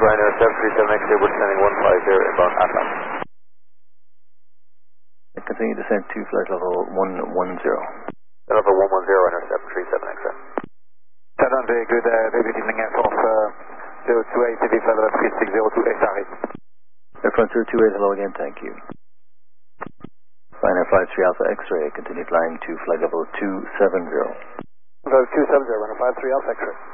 Ryanair 737 X-ray, we're descending 150 inbound Atlas. Continue descent to flight level 110. Flight level 110, Ryanair 737 X-ray. Saturn, very good, very good evening, Air Force 028, TV flight level 3602 SRE. Air France 028, hello again, thank you. Ryanair 53 Alpha X-ray, continue flying to flight level 270. Level 270, Ryanair 53 Alpha X-ray.